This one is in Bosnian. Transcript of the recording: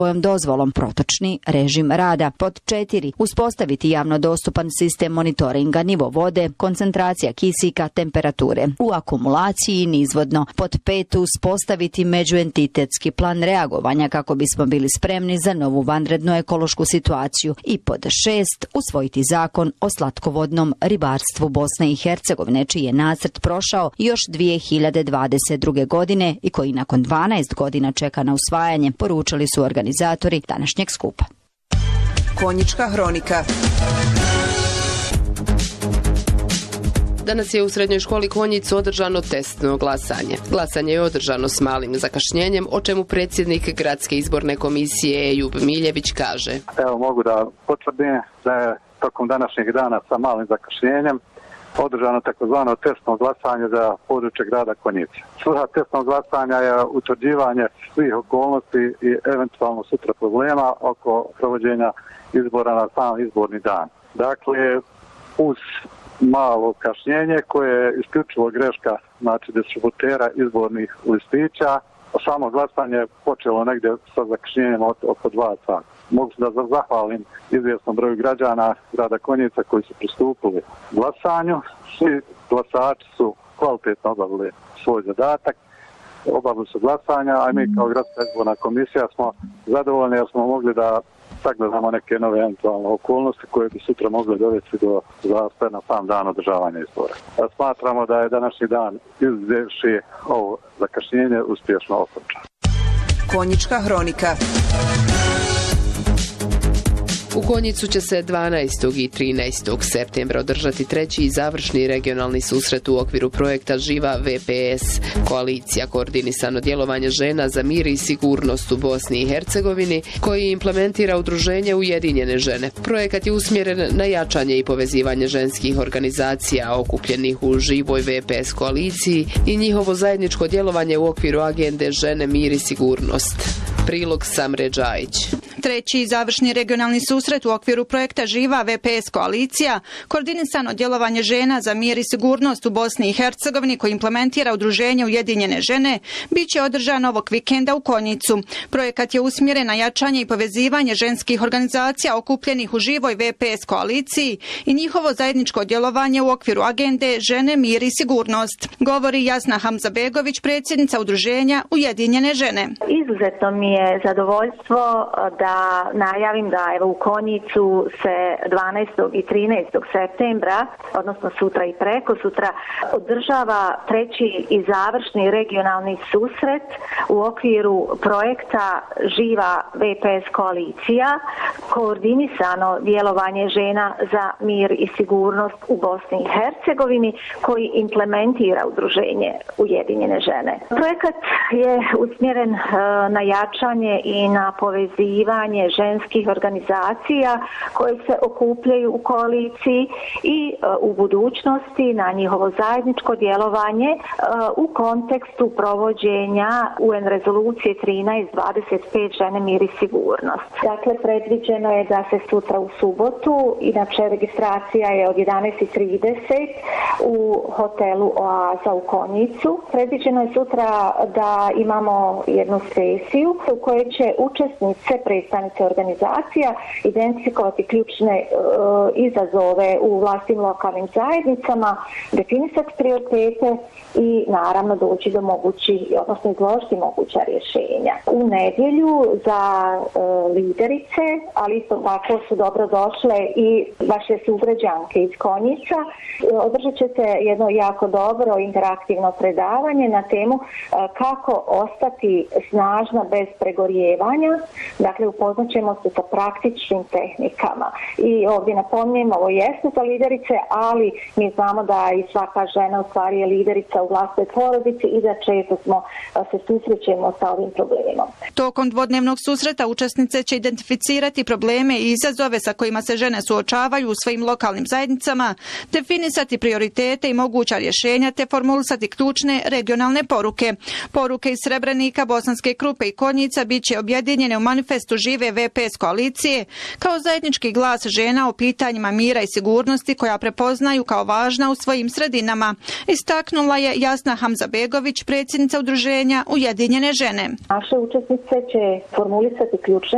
svojom dozvolom protočni režim rada. Pod 4. Uspostaviti javno dostupan sistem monitoringa nivo vode, koncentracija kisika, temperature u akumulaciji i nizvodno. Pod 5. Uspostaviti međuentitetski plan reagovanja kako bismo bili spremni za novu vanrednu ekološku situaciju. I pod 6. Usvojiti zakon o slatkovodnom ribarstvu Bosne i Hercegovine, čiji je nacrt prošao još 2022. godine i koji nakon 12 godina čeka na usvajanje, poručili su organizatori današnjeg skupa. Konjička hronika. Danas je u srednjoj školi Konjic održano testno glasanje. Glasanje je održano s malim zakašnjenjem, o čemu predsjednik Gradske izborne komisije Ejub Miljević kaže. Evo mogu da potvrdim da je tokom današnjeg dana sa malim zakašnjenjem održano takozvano testno glasanje za područje grada Konjica. Svrha testnog glasanja je utvrđivanje svih okolnosti i eventualno sutra problema oko provođenja izbora na sam izborni dan. Dakle, uz malo kašnjenje koje je isključivo greška, znači distributera izbornih listića, samo glasanje je počelo negdje sa zakašnjenjem oko 2 sata. Mogu da zahvalim izvjesnom broju građana grada Konjica koji su pristupili glasanju. Svi glasači su kvalitetno obavili svoj zadatak, obavili su glasanja, a mi kao Gradska izborna komisija smo zadovoljni jer smo mogli da sagledamo neke nove eventualne okolnosti koje bi sutra mogli dovesti do zastoja na sam dan održavanja izbora. Smatramo da je današnji dan izuzevši ovo zakašnjenje uspješno okončan. Konjička hronika. U Konjicu će se 12. i 13. septembra održati treći i završni regionalni susret u okviru projekta Živa VPS, koalicija koordinisano djelovanje žena za mir i sigurnost u Bosni i Hercegovini, koji implementira udruženje Ujedinjene žene. Projekat je usmjeren na jačanje i povezivanje ženskih organizacija okupljenih u Živoj VPS koaliciji i njihovo zajedničko djelovanje u okviru agende Žene, mir i sigurnost. Prilog Samre Džajić. Treći i završni regionalni susret u okviru projekta Živa VPS koalicija, koordinisano djelovanje žena za mir i sigurnost u Bosni i Hercegovini koji implementira udruženje Ujedinjene žene, bit će održan ovog vikenda u Konjicu. Projekat je usmjeren na jačanje i povezivanje ženskih organizacija okupljenih u Živoj VPS koaliciji i njihovo zajedničko djelovanje u okviru agende Žene, mir i sigurnost. Govori Jasna Hamzabegović, predsjednica udruženja Ujedinjene žene. Izuzetno mi je zadovoljstvo da najavim da evo u Konjicu se 12. i 13. septembra, odnosno sutra i preko sutra, održava treći i završni regionalni susret u okviru projekta Živa VPS koalicija, koordinisano djelovanje žena za mir i sigurnost u Bosni i Hercegovini koji implementira udruženje Ujedinjene žene. Projekat je usmjeren na jačanje i na povezivanje ženskih organizacija koje se okupljaju u koaliciji i u budućnosti na njihovo zajedničko djelovanje u kontekstu provođenja UN rezolucije 1325 Žene, mir i sigurnost. Dakle, predviđeno je da se sutra u subotu, inače registracija je od 11:30 u hotelu Oaza u Konjicu. Predviđeno je sutra da imamo jednu sesiju u kojoj će učesnice, predstavnice organizacija identifikovati ključne izazove u vlastnim lokalnim zajednicama, definisati prioritete i naravno doći do odnosno izložiti moguća rješenja. U nedjelju za liderice, ali isto tako su dobro došle i vaše sugrađanke iz Konjica. Održat će se jedno jako dobro interaktivno predavanje na temu kako ostati snažna bez pregorjevanja. Dakle, upoznat ćemo se sa praktičnim tehnikama. I ovdje napominjem, ovo jeste za liderice, ali mi znamo da i svaka žena u stvari je liderica u vlastitoj porodici i da često se susrećemo sa ovim problemom. Tokom dvodnevnog susreta učesnice će identificirati probleme i izazove sa kojima se žene suočavaju u svojim lokalnim zajednicama, definisati prioritete i moguća rješenja te formulisati ključne regionalne poruke. Poruke iz Srebrenika, Bosanske Krupe i Konjica bit će objedinjene u manifestu Žive VPS koalicije kao zajednički glas žena o pitanjima mira i sigurnosti koja prepoznaju kao važna u svojim sredinama. Istaknula je Jasna Hamzabegović, predsjednica udruženja Ujedinjene žene. Naše učesnice će formulisati ključne